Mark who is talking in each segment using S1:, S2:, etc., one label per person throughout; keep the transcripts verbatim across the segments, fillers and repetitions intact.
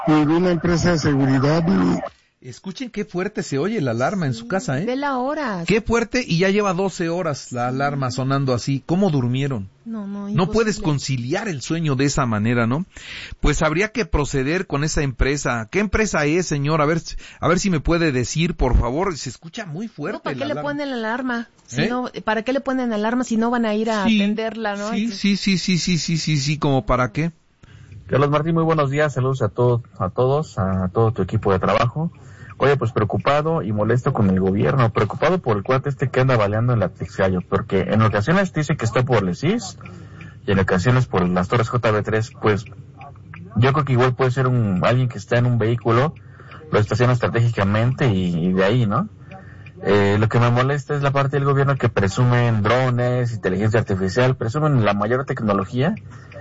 S1: Ninguna empresa de seguridad ni...
S2: Escuchen qué fuerte se oye la alarma en su casa, ¿eh?
S3: Ve la hora.
S2: Qué fuerte, y ya lleva doce horas la alarma sonando así. ¿Cómo durmieron?
S3: No, no,
S2: No puedes
S3: imposible.
S2: conciliar el sueño de esa manera, ¿no? Pues habría que proceder con esa empresa. ¿Qué empresa es, señor? A ver, a ver si me puede decir, por favor. Se escucha muy fuerte.
S3: No, ¿para qué
S2: la
S3: le
S2: alarma.
S3: ponen la alarma? Si
S2: ¿Eh?
S3: no, ¿para qué le ponen alarma si no van a ir a
S2: Sí,
S3: atenderla, no?
S2: Sí, sí, sí, sí, sí, sí, sí, sí, ¿como para qué?
S4: Carlos Martín, muy buenos días, saludos a todos, a todos, a todo tu equipo de trabajo. Oye, pues preocupado y molesto con el gobierno, preocupado por el cuate este que anda baleando en la Texayo, porque en ocasiones dice que está por el C I S y en ocasiones por las Torres J B tres, pues yo creo que igual puede ser un alguien que está en un vehículo, lo estaciona estratégicamente y, y de ahí, ¿no? Eh, lo que me molesta es la parte del gobierno que presumen drones, inteligencia artificial, presumen la mayor tecnología,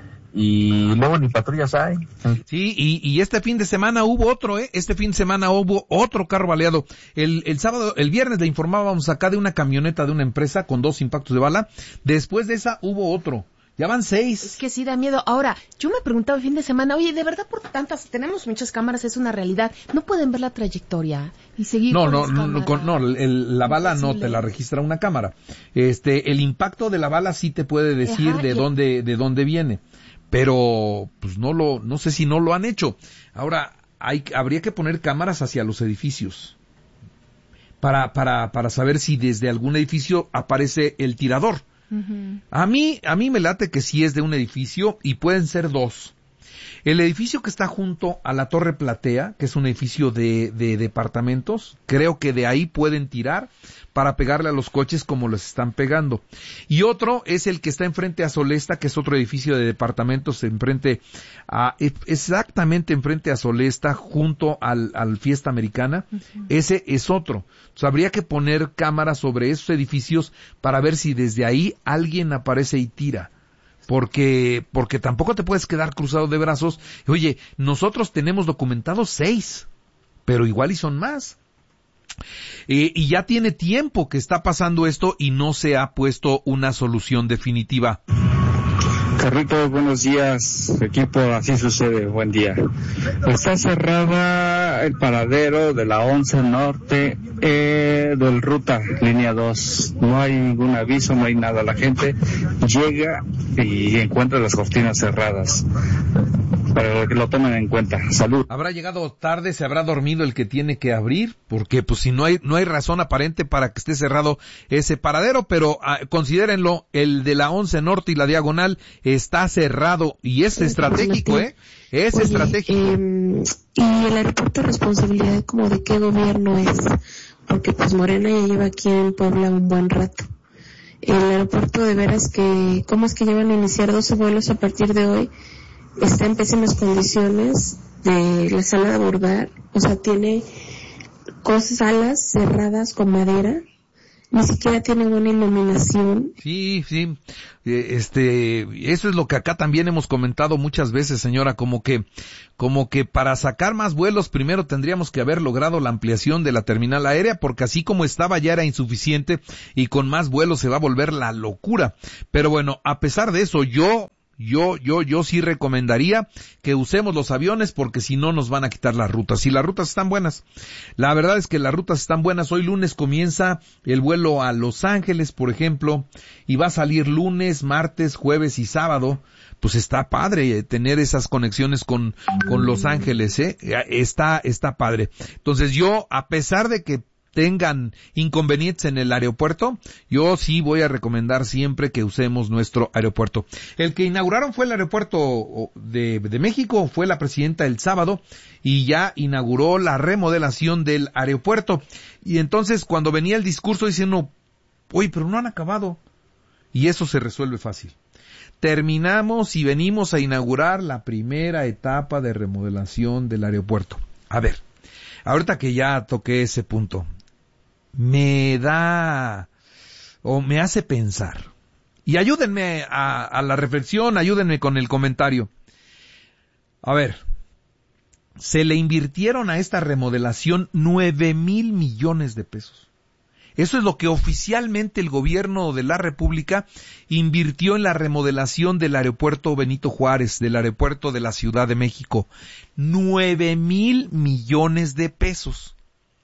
S4: y luego ni patrullas hay.
S2: Sí, y, y este fin de semana hubo otro, ¿eh? Este fin de semana hubo otro carro baleado. El, el sábado, el viernes le informábamos acá de una camioneta de una empresa con dos impactos de bala. Después de esa hubo otro. Ya van seis.
S3: Es que sí da miedo. Ahora, yo me preguntaba el fin de semana, oye, de verdad por tantas, tenemos muchas cámaras, es una realidad. ¿No pueden ver la trayectoria y seguir
S2: No,
S3: con
S2: no,
S3: las
S2: no,
S3: cámaras?
S2: con- no, el- la bala no te la registra una cámara. Este, el impacto de la bala sí te puede decir
S3: Ajá,
S2: de
S3: y-
S2: dónde, de dónde viene. Pero, pues no lo, no sé si no lo han hecho. Ahora, hay, habría que poner cámaras hacia los edificios. Para, para, para saber si desde algún edificio aparece el tirador.
S3: Ujú.
S2: A mí, a mí me late que sí es de un edificio y pueden ser dos. El edificio que está junto a la Torre Platea, que es un edificio de, de departamentos, creo que de ahí pueden tirar para pegarle a los coches como les están pegando. Y otro es el que está enfrente a Solesta, que es otro edificio de departamentos enfrente a, exactamente enfrente a Solesta, junto al, al Fiesta Americana. Uh-huh. Ese es otro. Entonces habría que poner cámaras sobre esos edificios para ver si desde ahí alguien aparece y tira. Porque, porque tampoco te puedes quedar cruzado de brazos. Oye, nosotros tenemos documentados seis, pero igual y son más. Eh, y ya tiene tiempo que está pasando esto y no se ha puesto una solución definitiva.
S1: Carlitos, buenos días, equipo, así sucede, buen día. Está cerrada el paradero de la once Norte eh, del Ruta, línea dos. No hay ningún aviso, no hay nada. La gente llega y encuentra las cortinas cerradas. Para que lo tomen en cuenta. Salud.
S2: Habrá llegado tarde, se habrá dormido el que tiene que abrir, porque pues si no hay no hay razón aparente para que esté cerrado ese paradero, pero ah, considérenlo, el de la once Norte y la Diagonal está cerrado y es sí, estratégico, ¿eh? Es Oye, estratégico.
S5: Eh, y el aeropuerto, responsabilidad como de qué gobierno es, porque pues Morena ya lleva aquí en Puebla un buen rato. El aeropuerto de veras que, ¿cómo es que llevan a iniciar doce vuelos a partir de hoy? Está en pésimas condiciones de la sala de abordar, o sea, tiene cosas, salas cerradas con madera, ni siquiera tiene buena iluminación.
S2: Sí, sí, este, eso es lo que acá también hemos comentado muchas veces, señora, como que, como que para sacar más vuelos primero tendríamos que haber logrado la ampliación de la terminal aérea, porque así como estaba ya era insuficiente y con más vuelos se va a volver la locura. Pero bueno, a pesar de eso, yo Yo, yo, yo sí recomendaría que usemos los aviones porque si no nos van a quitar las rutas. Y las rutas están buenas. La verdad es que las rutas están buenas. Hoy lunes comienza el vuelo a Los Ángeles, por ejemplo, y va a salir lunes, martes, jueves y sábado. Pues está padre tener esas conexiones con, con Los Ángeles, ¿eh? Está, está padre. Entonces yo, a pesar de que tengan inconvenientes en el aeropuerto, yo sí voy a recomendar siempre que usemos nuestro aeropuerto. El que inauguraron fue el aeropuerto de, de México, fue la presidenta el sábado, y ya inauguró la remodelación del aeropuerto. Y entonces cuando venía el discurso diciendo, oye, pero no han acabado. Y eso se resuelve fácil. Terminamos y venimos a inaugurar la primera etapa de remodelación del aeropuerto. A ver, ahorita que ya toqué ese punto, me da o me hace pensar. Y ayúdenme a, a la reflexión, ayúdenme con el comentario. A ver, se le invirtieron a esta remodelación nueve mil millones de pesos. Eso es lo que oficialmente el gobierno de la República invirtió en la remodelación del aeropuerto Benito Juárez, del aeropuerto de la Ciudad de México. Nueve mil millones de pesos.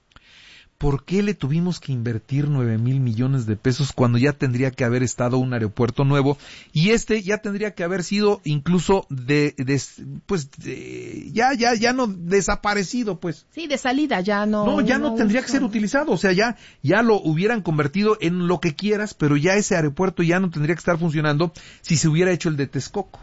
S2: ¿Por qué le tuvimos que invertir nueve mil millones de pesos cuando ya tendría que haber estado un aeropuerto nuevo? Y este ya tendría que haber sido incluso de, de pues, de, ya, ya, ya no desaparecido, pues.
S3: Sí, de salida, ya no.
S2: No, ya no, no tendría uso. que ser utilizado, o sea, ya, ya lo hubieran convertido en lo que quieras, pero ya ese aeropuerto ya no tendría que estar funcionando si se hubiera hecho el de Texcoco.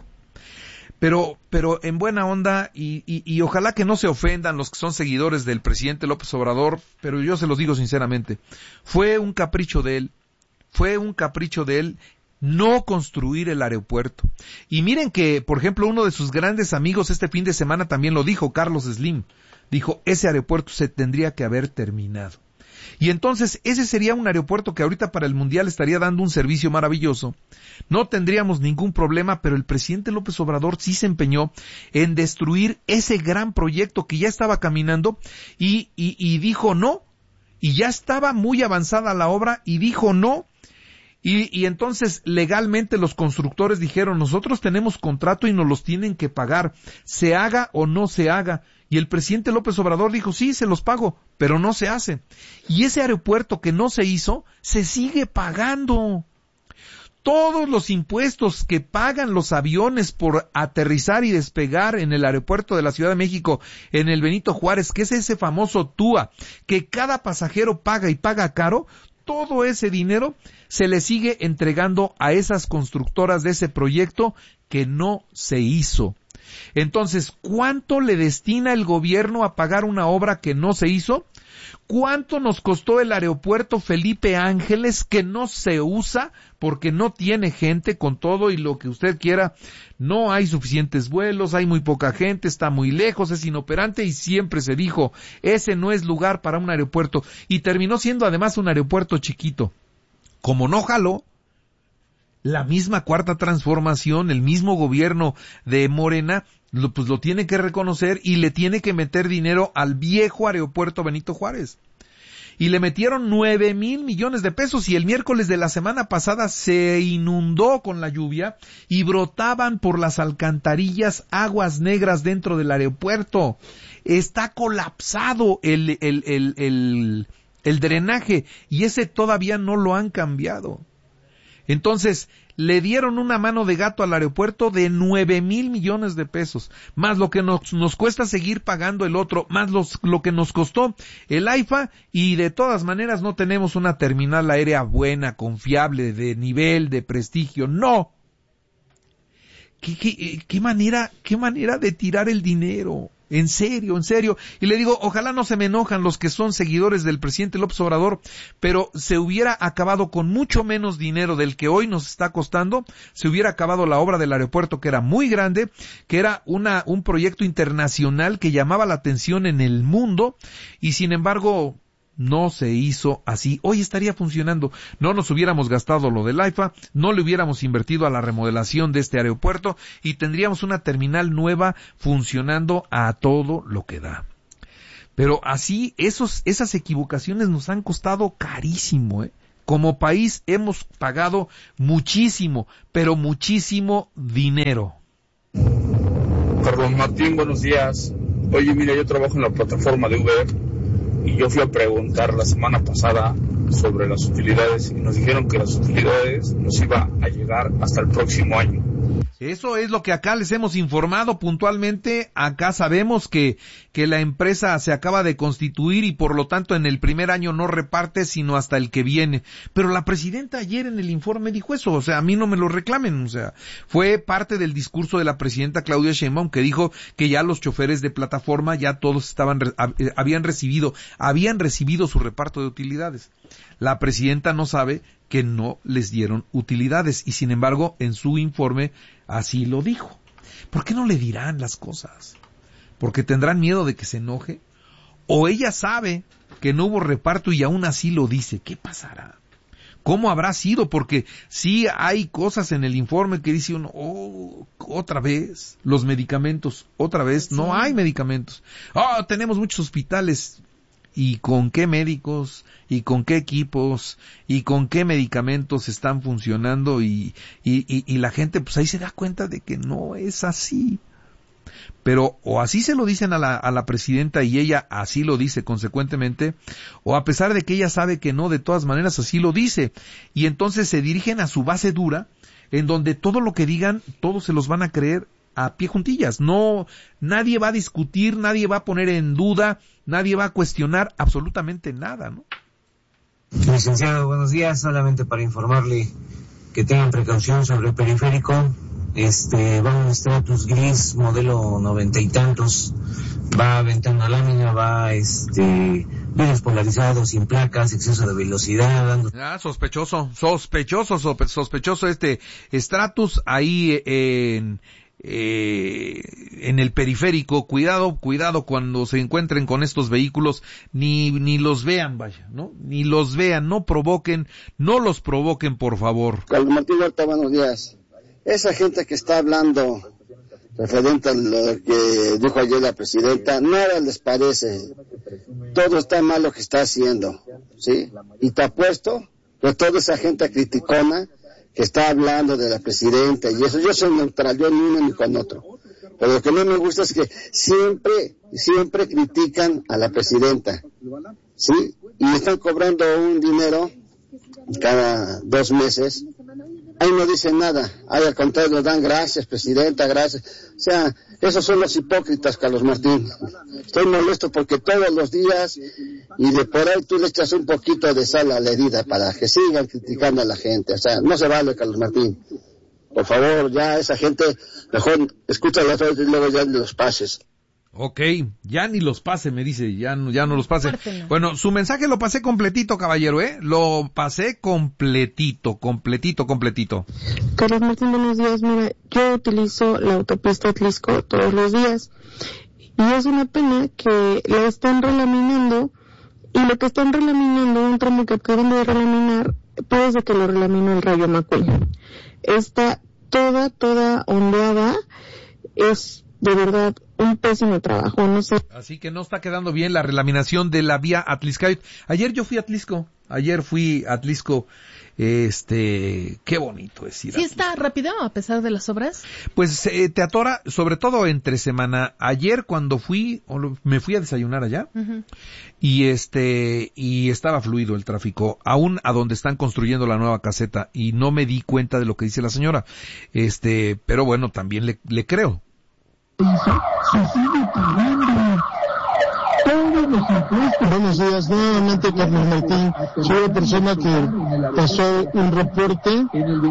S2: Pero, pero en buena onda, y, y, y ojalá que no se ofendan los que son seguidores del presidente López Obrador, pero yo se los digo sinceramente, fue un capricho de él, fue un capricho de él no construir el aeropuerto. Y miren que, por ejemplo, uno de sus grandes amigos este fin de semana también lo dijo, Carlos Slim, dijo, ese aeropuerto se tendría que haber terminado. Y entonces ese sería un aeropuerto que ahorita para el Mundial estaría dando un servicio maravilloso. No tendríamos ningún problema, pero el presidente López Obrador sí se empeñó en destruir ese gran proyecto que ya estaba caminando y, y, y dijo no. Y ya estaba muy avanzada la obra y dijo no. Y, y entonces legalmente los constructores dijeron, nosotros tenemos contrato y nos los tienen que pagar, se haga o no se haga. Y el presidente López Obrador dijo, sí, se los pago, pero no se hace. Y ese aeropuerto que no se hizo, se sigue pagando. Todos los impuestos que pagan los aviones por aterrizar y despegar en el aeropuerto de la Ciudad de México, en el Benito Juárez, que es ese famoso T U A, que cada pasajero paga y paga caro, todo ese dinero se le sigue entregando a esas constructoras de ese proyecto que no se hizo. Entonces, ¿cuánto le destina el gobierno a pagar una obra que no se hizo? ¿Cuánto nos costó el aeropuerto Felipe Ángeles que no se usa porque no tiene gente con todo y lo que usted quiera? No hay suficientes vuelos, hay muy poca gente, está muy lejos, es inoperante y siempre se dijo, ese no es lugar para un aeropuerto. Y terminó siendo además un aeropuerto chiquito. Como no jaló, la misma Cuarta Transformación, el mismo gobierno de Morena, lo, pues lo tiene que reconocer y le tiene que meter dinero al viejo aeropuerto Benito Juárez. Y le metieron nueve mil millones de pesos y el miércoles de la semana pasada se inundó con la lluvia y brotaban por las alcantarillas aguas negras dentro del aeropuerto. Está colapsado el, el, el, el, el drenaje y ese todavía no lo han cambiado. Entonces, le dieron una mano de gato al aeropuerto de nueve mil millones de pesos, más lo que nos, nos cuesta seguir pagando el otro, más los, lo que nos costó el AIFA, y de todas maneras no tenemos una terminal aérea buena, confiable, de nivel, de prestigio, no. ¿Qué, qué, qué manera, qué manera de tirar el dinero? En serio, en serio. Y le digo, ojalá no se me enojan los que son seguidores del presidente López Obrador, pero se hubiera acabado con mucho menos dinero del que hoy nos está costando, se hubiera acabado la obra del aeropuerto, que era muy grande, que era una, un proyecto internacional que llamaba la atención en el mundo, y sin embargo, no se hizo así. Hoy estaría funcionando. No nos hubiéramos gastado lo del AIFA, no le hubiéramos invertido a la remodelación de este aeropuerto y tendríamos una terminal nueva funcionando a todo lo que da. Pero así, esos, esas equivocaciones nos han costado carísimo, ¿eh? Como país hemos pagado muchísimo, pero muchísimo dinero.
S1: Carlos Martín, buenos días. Oye, mira, yo trabajo en la plataforma de Uber y yo fui a preguntar la semana pasada sobre las utilidades y nos dijeron que las utilidades nos iba a llegar hasta el próximo año.
S2: Eso es lo que acá les hemos informado puntualmente. Acá sabemos que, que la empresa se acaba de constituir y por lo tanto en el primer año no reparte sino hasta el que viene. Pero la presidenta ayer en el informe dijo eso, o sea, a mí no me lo reclamen, o sea, fue parte del discurso de la presidenta Claudia Sheinbaum que dijo que ya los choferes de plataforma ya todos estaban, habían recibido, habían recibido su reparto de utilidades. La presidenta no sabe que no les dieron utilidades y sin embargo en su informe así lo dijo. ¿Por qué no le dirán las cosas? ¿Porque tendrán miedo de que se enoje? ¿O ella sabe que no hubo reparto y aún así lo dice? ¿Qué pasará? ¿Cómo habrá sido? Porque sí hay cosas en el informe que dice uno, oh, otra vez, los medicamentos, otra vez, sí. No hay medicamentos. Oh, tenemos muchos hospitales. y con qué médicos y con qué equipos y con qué medicamentos están funcionando y, y, y, y la gente pues ahí se da cuenta de que no es así. Pero o así se lo dicen a la, a la presidenta y ella así lo dice consecuentemente, o a pesar de que ella sabe que no, de todas maneras así lo dice. Y entonces se dirigen a su base dura, en donde todo lo que digan, todos se los van a creer a pie juntillas. No, nadie va a discutir, nadie va a poner en duda, nadie va a cuestionar absolutamente nada, ¿no?
S6: Licenciado, buenos días. Solamente para informarle que tengan precaución sobre el periférico. Este, va un Stratus gris, modelo noventa y tantos, va aventando lámina, va, este, vidrios polarizados, sin placas, exceso de velocidad, dando...
S2: Ah, sospechoso, sospechoso, sospechoso este Stratus ahí en, eh, en el periférico. Cuidado, cuidado cuando se encuentren con estos vehículos, ni, ni los vean, vaya, ¿no? Ni los vean, no provoquen, no los provoquen, por favor.
S7: Carlos Martín Huerta, buenos días. Esa gente que está hablando referente a lo que dijo ayer la presidenta, nada les parece. Todo está mal lo que está haciendo, ¿sí? Y te apuesto que toda esa gente criticona que está hablando de la presidenta y eso, yo soy neutral, yo ni uno ni con otro. Pero lo que no me gusta es que siempre, siempre critican a la presidenta, ¿sí? Y están cobrando un dinero cada dos meses. Ahí no dicen nada, ahí al contrario dan gracias, presidenta, gracias. O sea, esos son los hipócritas, Carlos Martín. Estoy molesto porque todos los días y de por ahí tú le echas un poquito de sal a la herida para que sigan criticando a la gente. O sea, no se vale, Carlos Martín. Por favor, ya esa gente, mejor escucha las otras y luego ya los pases.
S2: Ok, ya ni los pase, me dice, ya no, ya no los pase. Bueno, su mensaje lo pasé completito, caballero, ¿eh? Lo pasé completito, completito, completito.
S5: Carlos Martín, buenos días. Mira, yo utilizo la autopista Atlisco todos los días y es una pena que la están relaminando y lo que están relaminando, un tramo que acaban de relaminar, puede ser que lo relaminó el Rayo McQueen. Está toda, toda ondeada, es de verdad un pésimo trabajo, no sé.
S2: Así que no está quedando bien la relaminación de la vía Atliscayot. Ayer yo fui a Atlisco, ayer fui a Atlisco, este, qué bonito es ir a
S3: ¿Sí
S2: Atlisco.
S3: está rápido a pesar de las obras?
S2: Pues eh, te atora, sobre todo entre semana. Ayer cuando fui, me fui a desayunar allá, uh-huh. y este, y estaba fluido el tráfico, aún a donde están construyendo la nueva caseta, y no me di cuenta de lo que dice la señora. Este, pero bueno, también le, le creo.
S8: Buenos días, nuevamente Carlos Martín. Soy la persona que pasó un reporte.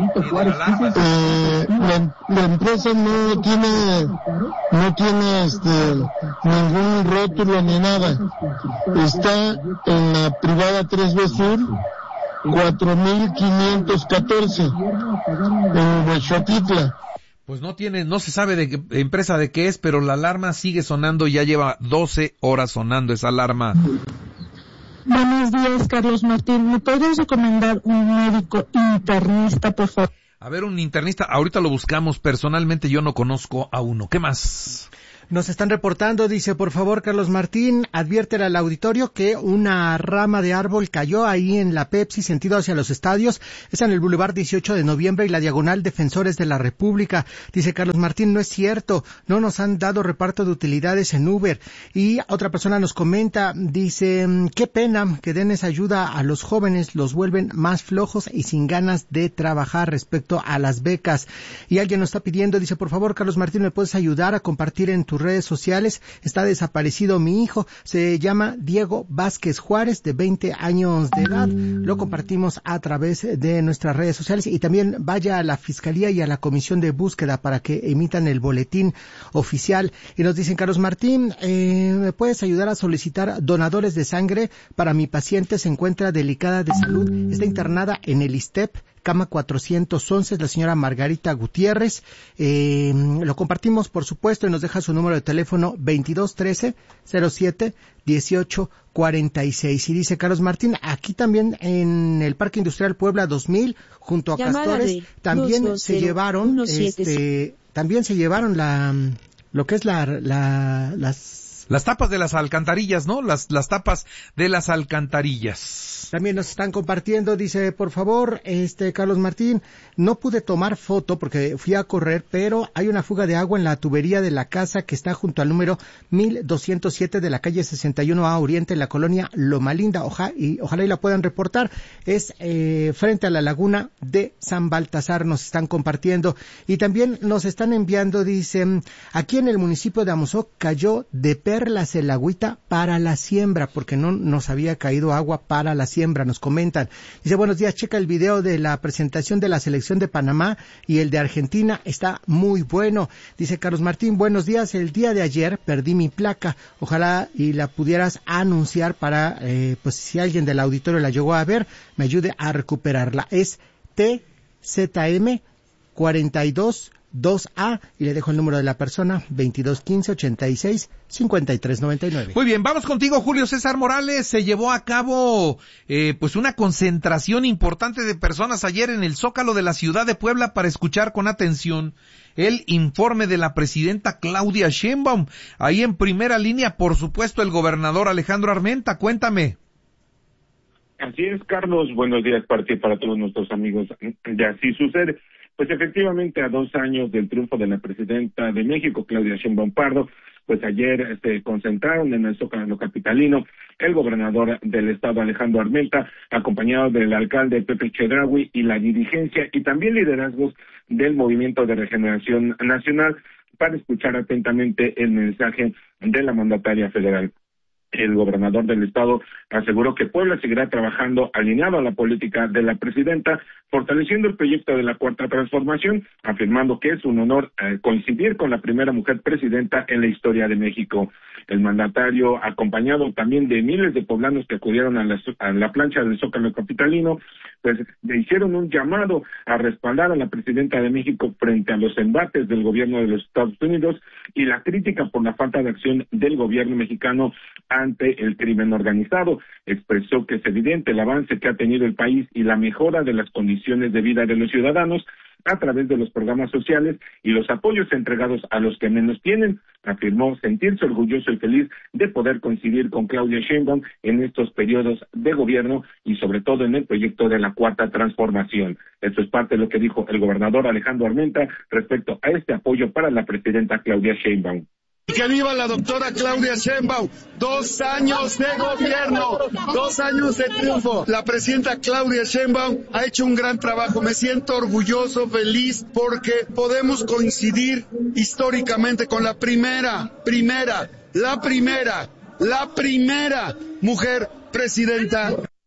S8: Eh, la, la empresa no tiene, no tiene este ningún rótulo ni nada. Está en la privada tres B Sur, cuatro mil quinientos catorce, en Huexotitla.
S2: Pues no tiene, no se sabe de qué empresa de qué es, pero la alarma sigue sonando, ya lleva doce horas sonando esa alarma.
S9: Buenos días, Carlos Martín. ¿Me podrías recomendar un médico internista, por favor?
S2: A ver, un internista, ahorita lo buscamos, personalmente yo no conozco a uno. ¿Qué más?
S10: Nos están reportando, dice, por favor, Carlos Martín, adviértele al auditorio que una rama de árbol cayó ahí en la Pepsi, sentido hacia los estadios. Es en el Boulevard dieciocho de noviembre y la diagonal Defensores de la República. Dice Carlos Martín, no es cierto, no nos han dado reparto de utilidades en Uber. Y otra persona nos comenta, dice, qué pena que den esa ayuda a los jóvenes, los vuelven más flojos y sin ganas de trabajar respecto a las becas. Y alguien nos está pidiendo, dice, por favor, Carlos Martín, ¿me puedes ayudar a compartir en tu redes sociales? Está desaparecido mi hijo, se llama Diego Vázquez Juárez, de veinte años de edad. Lo compartimos a través de nuestras redes sociales y también vaya a la Fiscalía y a la Comisión de Búsqueda para que emitan el boletín oficial. Y nos dicen, Carlos Martín, eh, ¿me puedes ayudar a solicitar donadores de sangre para mi paciente? Se encuentra delicada de salud, está internada en el ISSSTEP, cama cuatrocientos once, la señora Margarita Gutiérrez. Eh, lo compartimos, por supuesto, y nos deja su número de teléfono veintidós trece cero siete dieciocho cuarenta y seis. Y dice Carlos Martín, aquí también en el Parque Industrial Puebla dos mil, junto a Llamada Castores, también dos dos cero, se llevaron, este, también se llevaron la, lo que es la, la, las,
S2: las tapas de las alcantarillas, ¿no? Las, las tapas de las alcantarillas.
S10: También nos están compartiendo, dice, por favor, este Carlos Martín, no pude tomar foto porque fui a correr, pero hay una fuga de agua en la tubería de la casa que está junto al número mil doscientos siete de la calle sesenta y uno A Oriente en la colonia Loma Linda. Oja, y ojalá y la puedan reportar. Es eh, frente a la laguna de San Baltasar, nos están compartiendo. Y también nos están enviando, dicen, aquí en el municipio de Amozoc cayó de perlas el agüita para la siembra, porque no nos había caído agua para la siembra. Nos comentan, dice, buenos días, checa el video de la presentación de la selección de Panamá y el de Argentina, está muy bueno. Dice Carlos Martín, buenos días, el día de ayer perdí mi placa, ojalá y la pudieras anunciar para, eh, pues si alguien del auditorio la llegó a ver, me ayude a recuperarla. Es T Z M cuarenta y dos dos A y le dejo el número de la persona veintidós quince ochenta y seis cincuenta y tres noventa y nueve.
S2: Muy bien, vamos contigo, Julio César Morales. Se llevó a cabo eh, pues una concentración importante de personas ayer en el Zócalo de la ciudad de Puebla para escuchar con atención el informe de la presidenta Claudia Sheinbaum. Ahí en primera línea, por supuesto, el gobernador Alejandro Armenta. Cuéntame.
S11: Así es, Carlos. Buenos días para ti y para todos nuestros amigos. Ya así sucede. Pues efectivamente, a dos años del triunfo de la presidenta de México, Claudia Sheinbaum Pardo, pues ayer se concentraron en el Zócalo capitalino el gobernador del estado, Alejandro Armenta, acompañado del alcalde Pepe Chedraui y la dirigencia y también liderazgos del Movimiento de Regeneración Nacional para escuchar atentamente el mensaje de la mandataria federal. El gobernador del estado aseguró que Puebla seguirá trabajando alineado a la política de la presidenta, fortaleciendo el proyecto de la Cuarta Transformación, afirmando que es un honor eh, coincidir con la primera mujer presidenta en la historia de México. El mandatario, acompañado también de miles de poblanos que acudieron a la, a la plancha del Zócalo capitalino, pues le hicieron un llamado a respaldar a la presidenta de México frente a los embates del gobierno de los Estados Unidos y la crítica por la falta de acción del gobierno mexicano ante el crimen organizado. Expresó que es evidente el avance que ha tenido el país y la mejora de las condiciones de vida de los ciudadanos a través de los programas sociales y los apoyos entregados a los que menos tienen. Afirmó sentirse orgulloso y feliz de poder coincidir con Claudia Sheinbaum en estos periodos de gobierno y sobre todo en el proyecto de la Cuarta Transformación. Esto es parte de lo que dijo el gobernador Alejandro Armenta respecto a este apoyo para la presidenta Claudia Sheinbaum.
S12: Que viva la doctora Claudia Sheinbaum, dos años de gobierno, dos años de triunfo. La presidenta Claudia Sheinbaum ha hecho un gran trabajo, me siento orgulloso, feliz, porque podemos coincidir históricamente con la primera, primera, la primera, la primera mujer presidenta.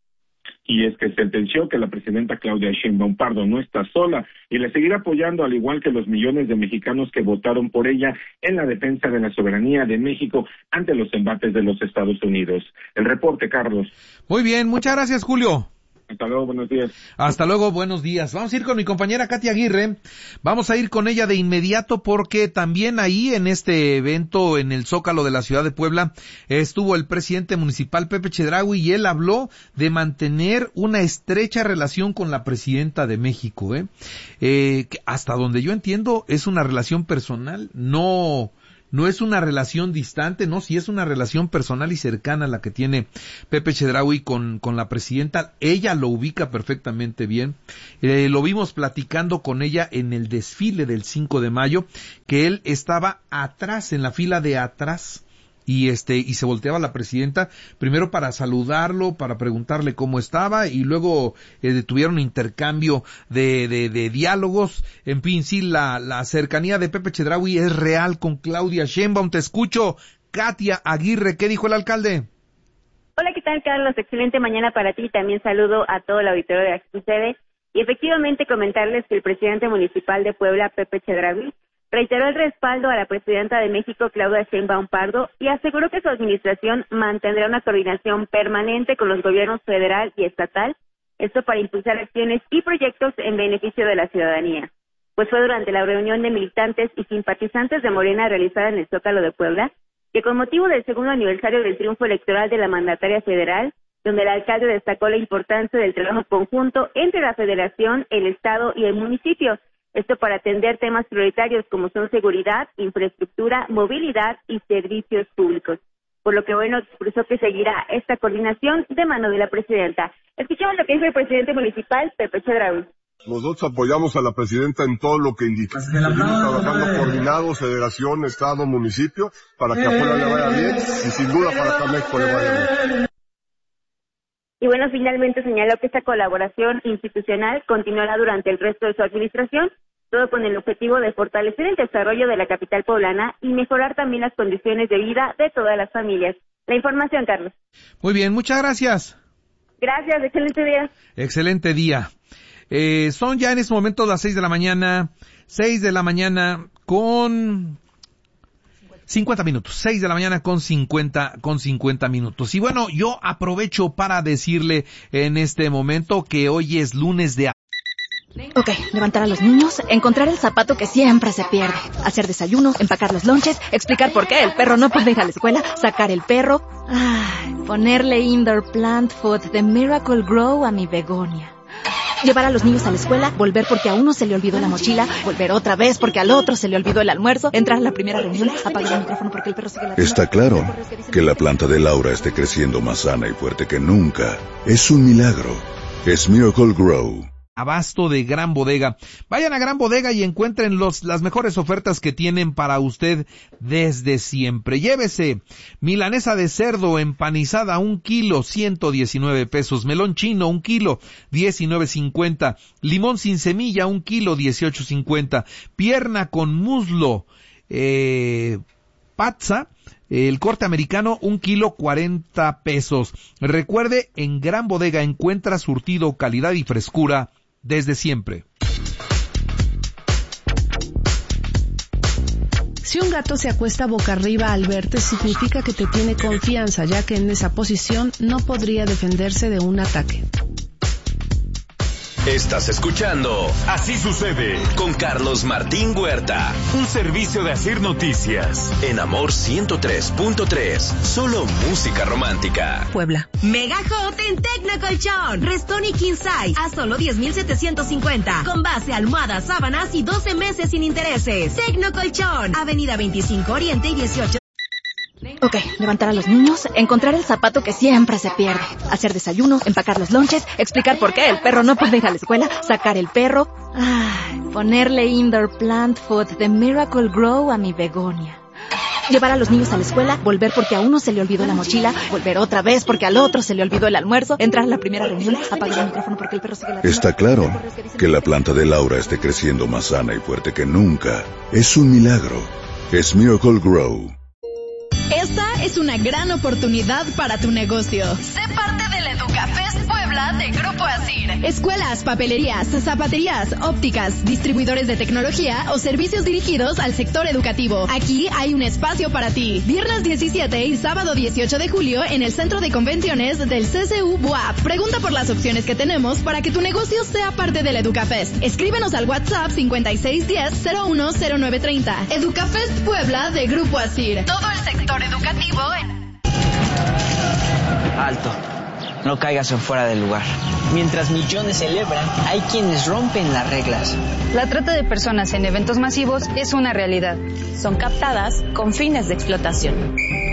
S11: Y es que sentenció que la presidenta Claudia Sheinbaum Pardo no está sola y le seguirá apoyando al igual que los millones de mexicanos que votaron por ella en la defensa de la soberanía de México ante los embates de los Estados Unidos. El reporte, Carlos.
S2: Muy bien, muchas gracias, Julio.
S11: Hasta luego, buenos días.
S2: Hasta luego, buenos días. Vamos a ir con mi compañera Katia Aguirre. Vamos a ir con ella de inmediato porque también ahí en este evento en el Zócalo de la ciudad de Puebla estuvo el presidente municipal Pepe Chedraui y él habló de mantener una estrecha relación con la presidenta de México, ¿eh? Eh, que hasta donde yo entiendo es una relación personal, no... No es una relación distante, no, sí es una relación personal y cercana la que tiene Pepe Chedraui con, con la presidenta. Ella lo ubica perfectamente bien. Eh, lo vimos platicando con ella en el desfile del cinco de mayo, que él estaba atrás, en la fila de atrás, y este, y se volteaba la presidenta, primero para saludarlo, para preguntarle cómo estaba, y luego eh, tuvieron intercambio de, de, de diálogos. En fin, sí, la, la cercanía de Pepe Chedraui es real con Claudia Sheinbaum. Te escucho, Katia Aguirre, ¿qué dijo el alcalde?
S13: Hola, ¿qué tal, Carlos? Excelente mañana para ti, también saludo a todo el auditorio de Aquí Sucede, y efectivamente comentarles que el presidente municipal de Puebla, Pepe Chedraui, reiteró el respaldo a la presidenta de México, Claudia Sheinbaum Pardo, y aseguró que su administración mantendrá una coordinación permanente con los gobiernos federal y estatal, esto para impulsar acciones y proyectos en beneficio de la ciudadanía. Pues fue durante la reunión de militantes y simpatizantes de Morena realizada en el Zócalo de Puebla, que con motivo del segundo aniversario del triunfo electoral de la mandataria federal, donde el alcalde destacó la importancia del trabajo conjunto entre la federación, el estado y el municipio, esto para atender temas prioritarios como son seguridad, infraestructura, movilidad y servicios públicos. por lo que bueno, expresó que seguirá esta coordinación de mano de la presidenta. Escuchamos lo que dijo el presidente municipal, Pepe Chedraui.
S14: Nosotros apoyamos a la presidenta en todo lo que indica. Seguimos trabajando coordinados, federación, estado, municipio, para que a Puebla le vaya bien y sin duda para que a México le vaya bien.
S13: Y bueno, finalmente señaló que esta colaboración institucional continuará durante el resto de su administración, todo con el objetivo de fortalecer el desarrollo de la capital poblana y mejorar también las condiciones de vida de todas las familias. La información, Carlos.
S2: Muy bien, muchas gracias.
S13: Gracias, excelente día.
S2: Excelente día. Eh, son ya en este momento las seis de la mañana, seis de la mañana con cincuenta minutos, seis de la mañana con cincuenta, con cincuenta minutos. Y bueno, yo aprovecho para decirle en este momento que hoy es lunes de...
S15: Ok, levantar a los niños, encontrar el zapato que siempre se pierde, hacer desayuno, empacar los lonches, explicar por qué el perro no puede ir a la escuela, sacar el perro, ay, ponerle indoor plant food de Miracle Grow a mi begonia. Llevar a los niños a la escuela, volver porque a uno se le olvidó la mochila, volver otra vez porque al otro se le olvidó el almuerzo, entrar a la primera reunión, apagar el micrófono porque el perro sigue ladrando.
S16: Está claro que la planta de Laura esté creciendo más sana y fuerte que nunca. Es un milagro. Es Miracle Grow.
S2: Abasto de Gran Bodega. Vayan a Gran Bodega y encuentren los, las mejores ofertas que tienen para usted desde siempre. Llévese milanesa de cerdo empanizada, un kilo, ciento diecinueve pesos. Melón chino, un kilo, diecinueve cincuenta. Limón sin semilla, un kilo, dieciocho cincuenta. Pierna con muslo, eh, pazza, el corte americano, un kilo, cuarenta pesos. Recuerde, en Gran Bodega encuentra surtido, calidad y frescura desde siempre.
S17: Si un gato se acuesta boca arriba al verte, significa que te tiene confianza, ya que en esa posición no podría defenderse de un ataque.
S18: Estás escuchando Así Sucede con Carlos Martín Huerta, un servicio de Asir Noticias en Amor ciento tres punto tres, solo música romántica.
S19: Puebla. Mega Hot en Tecnocolchón, Restoni King Size a solo diez mil setecientos cincuenta, con base, almohadas, sábanas y doce meses sin intereses. Tecnocolchón, Avenida veinticinco Oriente y dieciocho.
S15: Ok, levantar a los niños, encontrar el zapato que siempre se pierde, hacer desayuno, empacar los lonches, explicar por qué el perro no puede ir a la escuela, sacar el perro, ay, ponerle indoor plant food de Miracle Grow a mi begonia. Llevar a los niños a la escuela, volver porque a uno se le olvidó la mochila, volver otra vez porque al otro se le olvidó el almuerzo, entrar a la primera reunión, apagar el micrófono porque el perro sigue ladrando.
S16: Está claro que la planta de Laura esté creciendo más sana y fuerte que nunca. Es un milagro. Es Miracle Grow.
S20: Esta es una gran oportunidad para tu negocio. Sé parte del EducaFest Puebla de Grupo Asir. Escuelas, papelerías, zapaterías, ópticas, distribuidores de tecnología o servicios dirigidos al sector educativo. Aquí hay un espacio para ti. Viernes diecisiete y sábado dieciocho de julio en el Centro de Convenciones del C C U B U A P. Pregunta por las opciones que tenemos para que tu negocio sea parte del EducaFest. Escríbenos al WhatsApp cincuenta y seis diez cero uno cero nueve treinta. EducaFest Puebla de Grupo Asir. Todo el sector educativo en...
S21: Alto, no caigas en fuera del lugar. Mientras millones celebran, hay quienes rompen las reglas.
S22: La trata de personas en eventos masivos es una realidad.
S23: Son captadas con fines de explotación.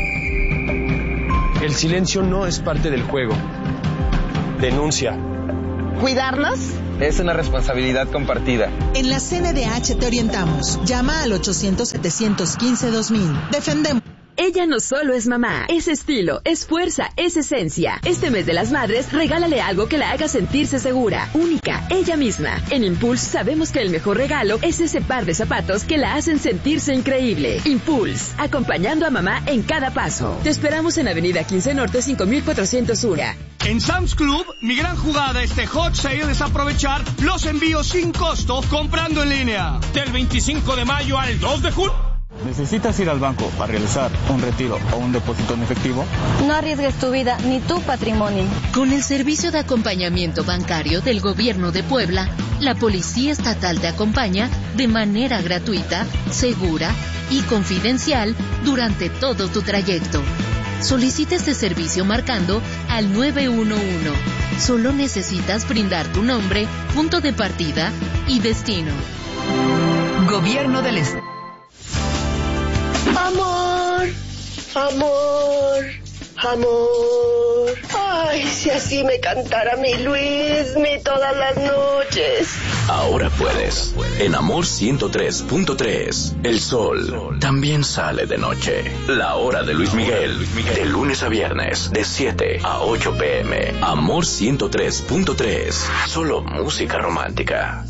S24: El silencio no es parte del juego. Denuncia.
S23: ¿Cuidarnos?
S21: Es una responsabilidad compartida.
S25: En la C N D H te orientamos. Llama al ochocientos, setecientos quince, dos mil. Defendemos.
S26: Ella no solo es mamá, es estilo, es fuerza, es esencia. Este mes de las madres, regálale algo que la haga sentirse segura, única, ella misma. En Impulse sabemos que el mejor regalo es ese par de zapatos que la hacen sentirse increíble. Impulse, acompañando a mamá en cada paso. Te esperamos en Avenida quince Norte, cinco mil cuatrocientos uno.
S27: En Sam's Club, mi gran jugada este hot sale es aprovechar los envíos sin costo comprando en línea. Del veinticinco de mayo al dos de julio.
S28: ¿Necesitas ir al banco para realizar un retiro o un depósito en efectivo?
S23: No arriesgues tu vida ni tu patrimonio.
S29: Con el servicio de acompañamiento bancario del Gobierno de Puebla, la Policía Estatal te acompaña de manera gratuita, segura y confidencial durante todo tu trayecto. Solicita este servicio marcando al nueve uno uno. Solo necesitas brindar tu nombre, punto de partida y destino.
S20: Gobierno del Estado.
S23: Amor,
S1: Amor, amor. Ay, si así me cantara mi Luismi todas las noches.
S18: Ahora puedes. En Amor ciento tres punto tres, el sol también sale de noche. La hora de Luis Miguel, de lunes a viernes, de siete a ocho pm. Amor ciento tres punto tres, solo música romántica.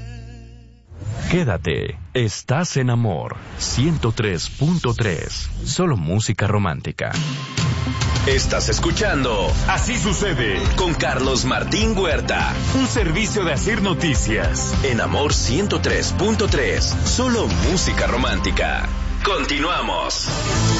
S3: Quédate, estás en Amor ciento tres punto tres, solo música romántica.
S18: Estás escuchando Así Sucede con Carlos Martín Huerta, un servicio de Asir Noticias en Amor ciento tres punto tres, solo música romántica. Continuamos.